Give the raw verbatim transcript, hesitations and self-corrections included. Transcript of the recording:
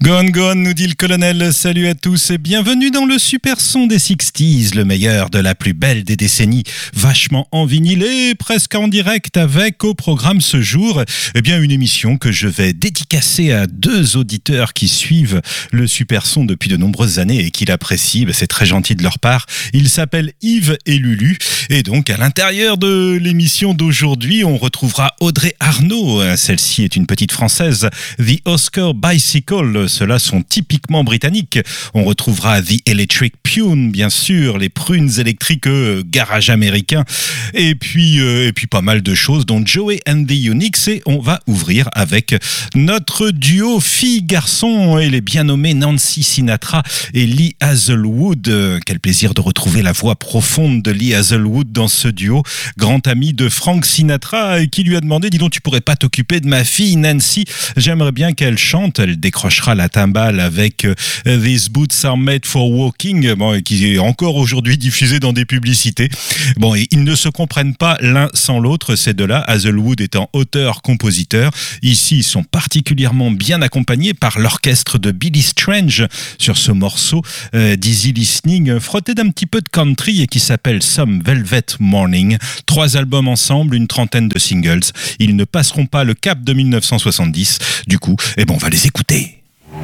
Gone Gone, nous dit le colonel. Salut à tous et bienvenue dans le super son des sixties, le meilleur de la plus belle des décennies, vachement en vinyle et presque en direct, avec au programme ce jour, eh bien une émission que je vais dédicacer à deux auditeurs qui suivent le super son depuis de nombreuses années et qui l'apprécient. C'est très gentil de leur part. Ils s'appellent Yves et Lulu. Et donc à l'intérieur de l'émission d'aujourd'hui, on retrouvera Audrey Arnaud. Celle-ci est une petite française. The Oscar Bicycle, ceux-là sont typiquement britanniques. On retrouvera The Electric Pune, bien sûr, les prunes électriques euh, garage américain. Et puis, euh, et puis pas mal de choses, dont Joey and the Uniques. Et on va ouvrir avec notre duo fille-garçon. Elle est bien nommée Nancy Sinatra et Lee Hazlewood. Euh, quel plaisir de retrouver la voix profonde de Lee Hazlewood dans ce duo. Grand ami de Frank Sinatra, qui lui a demandé, dis donc, tu pourrais pas t'occuper de ma fille Nancy? J'aimerais bien qu'elle chante. Elle décrochera la timbale avec euh, These Boots Are Made for Walking, bon, qui est encore aujourd'hui diffusé dans des publicités. Bon, et ils ne se comprennent pas l'un sans l'autre, ces deux-là, Hazlewood étant auteur-compositeur. Ici, ils sont particulièrement bien accompagnés par l'orchestre de Billy Strange sur ce morceau euh, d'Easy Listening, frotté d'un petit peu de country et qui s'appelle Some Velvet Morning. Trois albums ensemble, une trentaine de singles. Ils ne passeront pas le cap de mille neuf cent soixante-dix. Du coup, eh ben, on va les écouter.